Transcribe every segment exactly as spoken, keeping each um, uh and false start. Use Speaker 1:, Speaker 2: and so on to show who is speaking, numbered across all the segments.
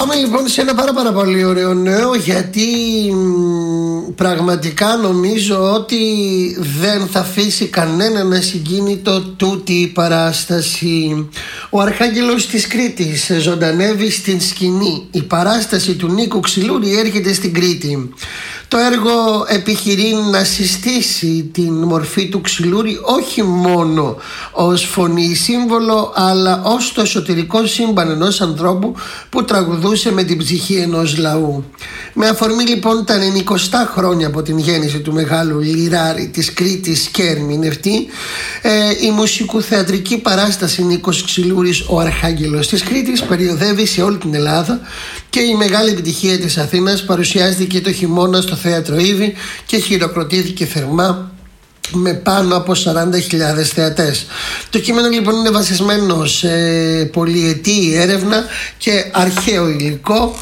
Speaker 1: Πάμε λοιπόν σε ένα πάρα πάρα πολύ ωραίο νέο, γιατί μ, πραγματικά νομίζω ότι δεν θα αφήσει κανέναν ασυγκίνητο τούτη η παράσταση. Ο Αρχάγγελος της Κρήτης ζωντανεύει στην σκηνή. Η παράσταση του Νίκου Ξυλούρη έρχεται στην Κρήτη. Το έργο επιχειρεί να συστήσει την μορφή του Ξυλούρη όχι μόνο ως φωνή σύμβολο, αλλά ως το εσωτερικό σύμπαν ενός ανθρώπου που τραγουδούσε με την ψυχή ενός λαού. Με αφορμή λοιπόν τα ενενηκοστά χρόνια από την γέννηση του μεγάλου λιράρη της Κρήτης και ερμηνευτή, ε, η μουσικοθεατρική παράσταση Νίκος Ξυλούρης, ο Αρχάγγελος της Κρήτης, περιοδεύει σε όλη την Ελλάδα και η μεγάλη επιτυχία της Αθήνας παρουσιάστηκε το χειμώνα στο Θέατρο Ήβη και χειροκροτήθηκε θερμά με πάνω από σαράντα χιλιάδες θεατές. Το κείμενο λοιπόν είναι βασισμένο σε πολυετή έρευνα και αρχαίο υλικό.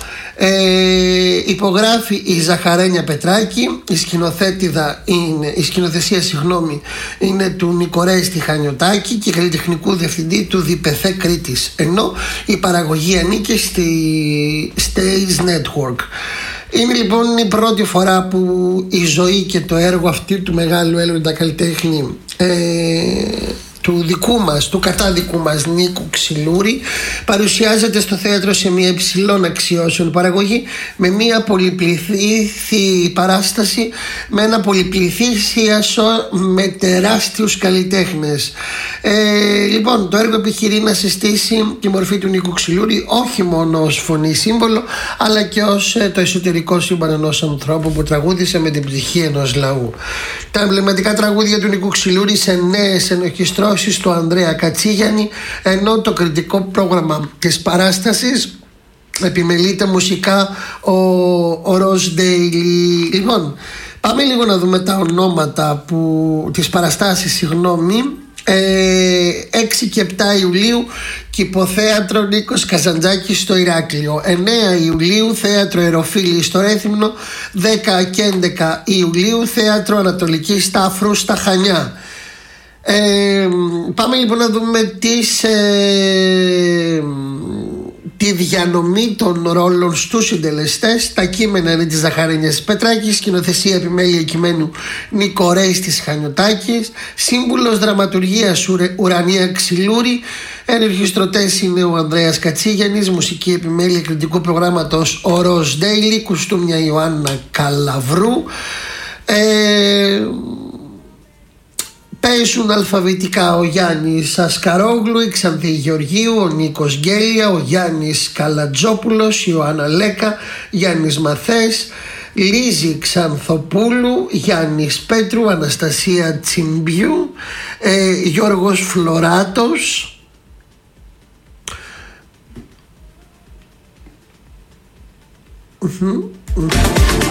Speaker 1: Ε, υπογράφει η Ζαχαρένια Πετράκη. Η σκηνοθέτηδα είναι, η σκηνοθεσία συγγνώμη, είναι του Νικορέστη Χανιωτάκη και καλλιτεχνικού διευθυντή του Διπεθέ Κρήτης, ενώ η παραγωγή ανήκει στη Stage Network. Είναι λοιπόν η πρώτη φορά που η ζωή και το έργο αυτή του μεγάλου Έλληνα καλλιτέχνη, ε, του δικού μας, του κατάδικου μας Νίκου Ξυλούρη, παρουσιάζεται στο θέατρο σε μια υψηλών αξιώσεων παραγωγή, με μια πολυπληθή παράσταση, με ένα πολυπληθήσιασο με τεράστιους καλλιτέχνες. Ε, λοιπόν, το έργο επιχειρεί να συστήσει τη μορφή του Νίκου Ξυλούρη όχι μόνο ως φωνή σύμβολο, αλλά και ως ε, το εσωτερικό σύμπαν ενός ανθρώπου που τραγούδισε με την ψυχή ενός λαού. Τα εμβληματικά τραγούδια του Νίκου Ξυλούρη σε νέες ενορχιστρώσεις του Ανδρέα Κατσίγιαννη, ενώ το κριτικό πρόγραμμα της παράστασης επιμελείται μουσικά ο, ο Ροζ Ντέιλι. Λοιπόν, πάμε λίγο να δούμε τα ονόματα που, της παραστάσης, συγγνώμη. Ε, έξι και επτά Ιουλίου Κηποθέατρο Νίκος Καζαντζάκης στο Ηράκλειο, εννέα Ιουλίου Θέατρο Εροφίλη στο Ρέθυμνο, δέκα και έντεκα Ιουλίου Θέατρο Ανατολική Στάφρου στα Χανιά. Ε, πάμε λοιπόν να δούμε τις, ε, τη διανομή των ρόλων στους συντελεστές. Τα κείμενα είναι της Ζαχαρένιας Πετράκης, σκηνοθεσία επιμέλεια κειμένου Νικορέστης Χανιωτάκης, σύμβουλος δραματουργίας Ουρανία Ξυλούρη, ενορχιστρωτές είναι ο Ανδρέας Κατσίγιαννης, μουσική επιμέλεια κριτικού προγράμματος ο Ροζ Ντέιλι, κουστούμια Ιωάννα Καλαβρού. ε, Παίζουν αλφαβητικά ο Γιάννης Ασκαρόγλου, η Ξανθή Γεωργίου, ο Νίκος Γκέλια, ο Γιάννης Καλατζόπουλος, η Ιωάννα Λέκα, Γιάννης Μαθές, Λίζη Ξανθοπούλου, Γιάννης Πέτρου, Αναστασία Τσιμπιού, ε, Γιώργος Φλωράτος. Mm-hmm. Mm-hmm.